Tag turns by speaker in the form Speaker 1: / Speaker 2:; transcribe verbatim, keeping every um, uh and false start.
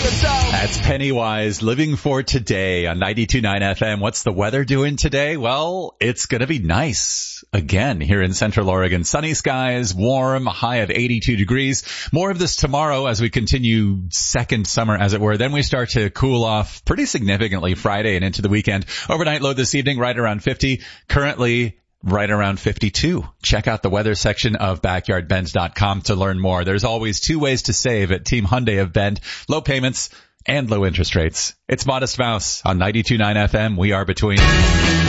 Speaker 1: Let's go.
Speaker 2: That's Pennywise, Living for Today on ninety-two point nine F M. What's the weather doing today? Well, it's going to be nice again here in Central Oregon. Sunny skies, warm, high of eighty-two degrees. More of this tomorrow as we continue second summer, as it were. Then we start to cool off pretty significantly Friday and into the weekend. Overnight low this evening, right around fifty. Currently right around fifty-two. Check out the weather section of backyard bend dot com to learn more. There's always two ways to save at Team Hyundai of Bend. Low payments and low interest rates. It's Modest Mouse on ninety-two point nine F M. We are between.